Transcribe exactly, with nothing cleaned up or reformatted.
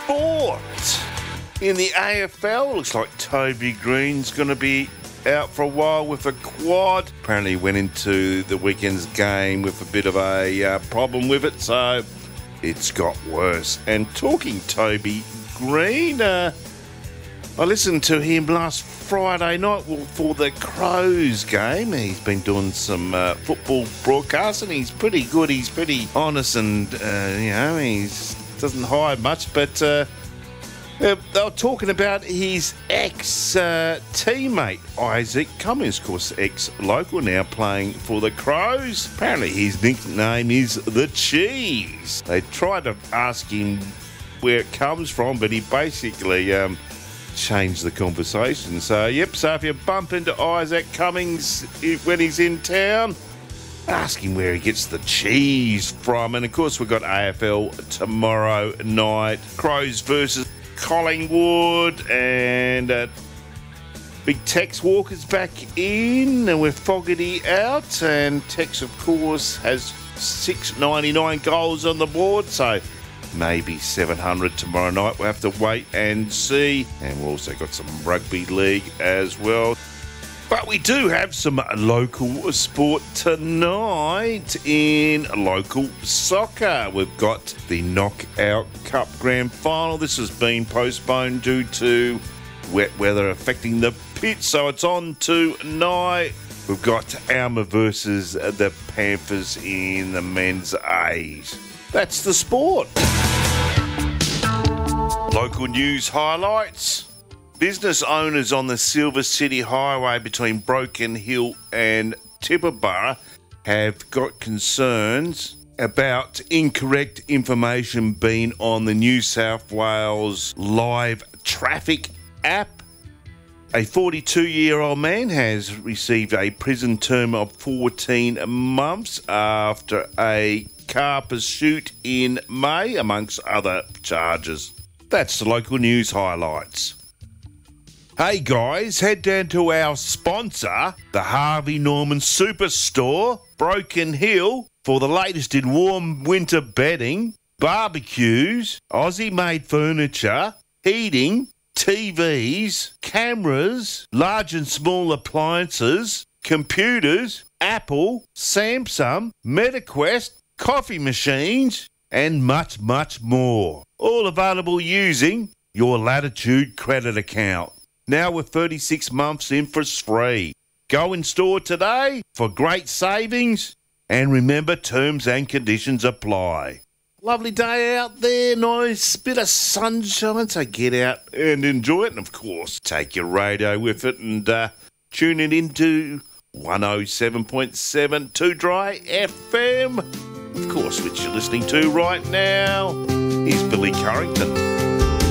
sport. In the A F L, looks like Toby Green's going to be out for a while with a quad. Apparently went into the weekend's game with a bit of a uh, problem with it, so it's got worse. And talking Toby Green, uh, I listened to him last Friday night for the Crows game. He's been doing some uh, football broadcasting. He's pretty good. He's pretty honest and, uh, you know, he doesn't hide much, but... Uh, Uh, they were talking about his ex-teammate, uh, Isaac Cummings, of course, ex-local, now playing for the Crows. Apparently his nickname is The Cheese. They tried to ask him where it comes from, but he basically um, changed the conversation. So, yep, so if you bump into Isaac Cummings when he's in town, ask him where he gets the cheese from. And, of course, we've got A F L tomorrow night. Crows versus Collingwood, and uh, Big Tex Walker's back in, and with Fogarty out, and Tex, of course, has six ninety-nine goals on the board, so maybe seven hundred tomorrow night. We'll have to wait and see. And we've also got some rugby league as well. But we do have some local sport tonight in local soccer. We've got the Knockout Cup Grand Final. This has been postponed due to wet weather affecting the pitch, so it's on tonight. We've got Alma versus the Panthers in the men's A's. That's the sport. Local news highlights. Business owners on the Silver City Highway between Broken Hill and Tibooburra have got concerns about incorrect information being on the New South Wales live traffic app. A forty-two-year-old man has received a prison term of fourteen months after a car pursuit in May, amongst other charges. That's the local news highlights. Hey guys, head down to our sponsor, the Harvey Norman Superstore, Broken Hill, for the latest in warm winter bedding, barbecues, Aussie-made furniture, heating, T Vs, cameras, large and small appliances, computers, Apple, Samsung, MetaQuest, coffee machines, and much, much more. All available using your Latitude credit account. Now with thirty-six months interest free. Go in store today for great savings, and remember, terms and conditions apply. Lovely day out there, nice bit of sunshine, so get out and enjoy it. And of course, take your radio with it and uh, tune it into one oh seven point seven Too Dry F M. Of course, which you're listening to right now is Billy Currington.